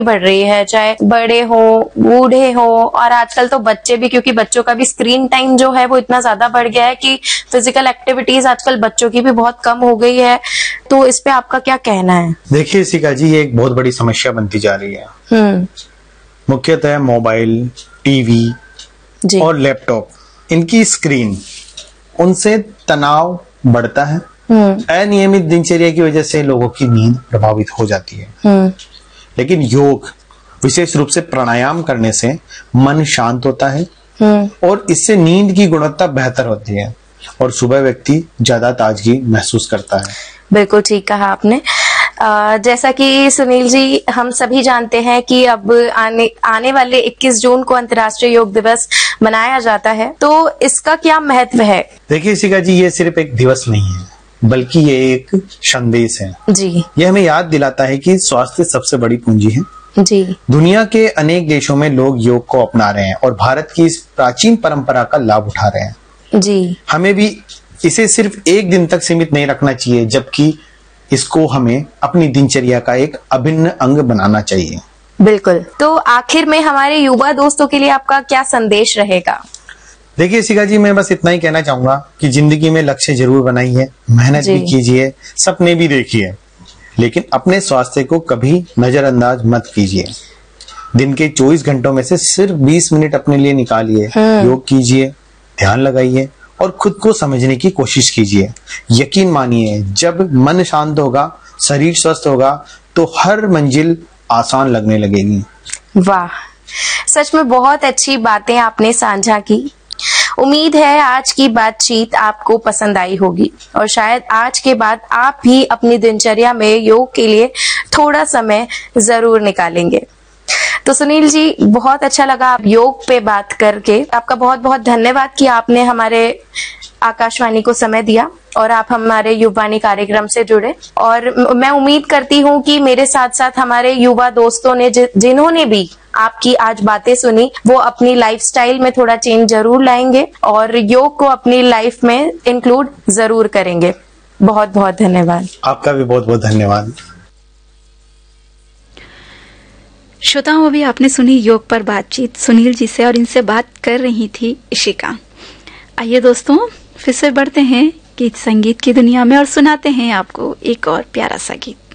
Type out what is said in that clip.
बढ़ रही है, चाहे बड़े हो बूढ़े हो, और आजकल तो बच्चे भी, क्योंकि बच्चों का भी स्क्रीन टाइम जो है वो इतना ज्यादा बढ़ गया है कि फिजिकल एक्टिविटीज आजकल बच्चों की भी बहुत कम हो गई है। तो इस पे आपका क्या कहना है? देखिए शिखा जी, ये एक बहुत बड़ी समस्या बनती जा रही है। मुख्यतः मोबाइल, टीवी और लैपटॉप, इनकी स्क्रीन, उनसे तनाव बढ़ता है। अनियमित दिनचर्या की वजह से लोगों की नींद प्रभावित हो जाती है। लेकिन योग, विशेष रूप से प्राणायाम करने से मन शांत होता है और इससे नींद की गुणवत्ता बेहतर होती है और सुबह व्यक्ति ज्यादा ताजगी महसूस करता है। बिल्कुल ठीक कहा आपने। जैसा कि सुनील जी, हम सभी जानते हैं कि अब आने वाले 21 जून को अंतर्राष्ट्रीय योग दिवस मनाया जाता है, तो इसका क्या महत्व है? देखिए शिखा जी, ये सिर्फ एक दिवस नहीं है, बल्कि ये एक संदेश है जी। ये हमें याद दिलाता है कि स्वास्थ्य सबसे बड़ी पूंजी है जी। दुनिया के अनेक देशों में लोग योग को अपना रहे हैं और भारत की इस प्राचीन परंपरा का लाभ उठा रहे हैं। जी। हमें भी इसे सिर्फ एक दिन तक सीमित नहीं रखना चाहिए, जबकि इसको हमें अपनी दिनचर्या का एक अभिन्न अंग बनाना चाहिए। बिल्कुल। तो आखिर में हमारे युवा दोस्तों के लिए आपका क्या संदेश रहेगा? देखिए शिखा जी, मैं बस इतना ही कहना चाहूंगा कि जिंदगी में लक्ष्य जरूर बनाइए, मेहनत भी कीजिए, सपने भी देखिए, लेकिन अपने स्वास्थ्य को कभी नजरअंदाज मत कीजिए। दिन के 24 घंटों में से सिर्फ 20 मिनट अपने लिए निकालिए, योग कीजिए, ध्यान लगाइए और खुद को समझने की कोशिश कीजिए। यकीन मानिए, जब मन शांत होगा, शरीर स्वस्थ होगा, तो हर मंजिल आसान लगने लगेगी। वाह, सच में बहुत अच्छी बातें आपने साझा की। उम्मीद है आज की बातचीत आपको पसंद आई होगी और शायद आज के बाद आप भी अपनी दिनचर्या में योग के लिए थोड़ा समय जरूर निकालेंगे। तो सुनील जी, बहुत अच्छा लगा आप योग पे बात करके। आपका बहुत बहुत धन्यवाद कि आपने हमारे आकाशवाणी को समय दिया और आप हमारे युवावाणी कार्यक्रम से जुड़े। और मैं उम्मीद करती हूँ कि मेरे साथ साथ हमारे युवा दोस्तों ने जिन्होंने भी आपकी आज बातें सुनी, वो अपनी लाइफस्टाइल में थोड़ा चेंज जरूर लाएंगे और योग को अपनी लाइफ में इंक्लूड जरूर करेंगे। बहुत बहुत धन्यवाद। आपका भी बहुत बहुत धन्यवाद। श्रोताओं, अभी आपने सुनी योग पर बातचीत सुनील जी से और इनसे बात कर रही थी इशिका। आइए दोस्तों, फिर से बढ़ते हैं गीत संगीत की दुनिया में और सुनाते हैं आपको एक और प्यारा सा गीत।